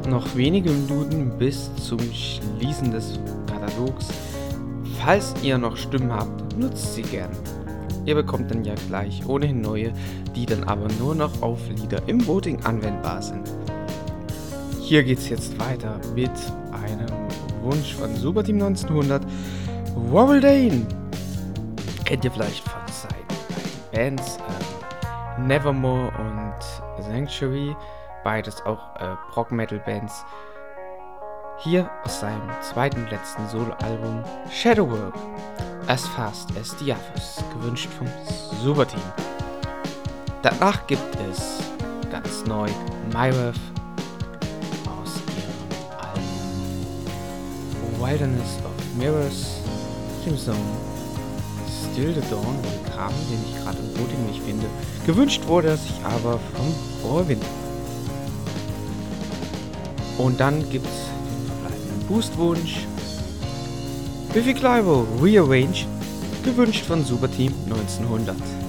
Noch wenige Minuten bis zum Schließen des Katalogs. Falls ihr noch Stimmen habt, nutzt sie gern. Ihr bekommt dann ja gleich ohnehin neue, die dann aber nur noch auf Lieder im Voting anwendbar sind. Hier geht's jetzt weiter mit einem Wunsch von Superteam 1900, Warble Dane. Kennt ihr vielleicht von seinen beiden Bands, Nevermore und Sanctuary, beides auch Prog-Metal-Bands. Hier aus seinem zweiten und letzten Soloalbum Shadowwork, As Fast as the Others, gewünscht vom Superteam. Danach gibt es ganz neu Myrath aus ihrem Album Wilderness of Mirrors, dem Song Still the Dawn, den Kram, den ich gerade im Voting nicht finde. Gewünscht wurde er sich aber vom Orwin. Und dann gibt's den verbleibenden Boostwunsch. Biffy Clyro Rearrange, gewünscht von Superteam 1900.